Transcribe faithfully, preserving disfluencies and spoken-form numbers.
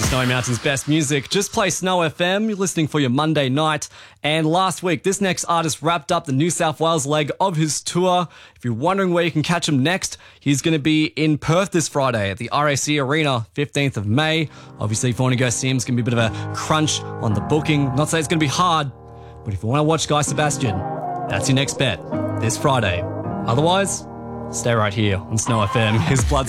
Snowy Mountain's best music. Just play Snow F M. You're listening for your Monday night. And last week, this next artist wrapped up the New South Wales leg of his tour. If you're wondering where you can catch him next, he's going to be in Perth this Friday at the R A C Arena, fifteenth of May. Obviously, if you want to go see him, it's going to be a bit of a crunch on the booking. Not saying it's going to be hard, but if you want to watch Guy Sebastian, that's your next bet this Friday. Otherwise, stay right here on Snow F M. His blood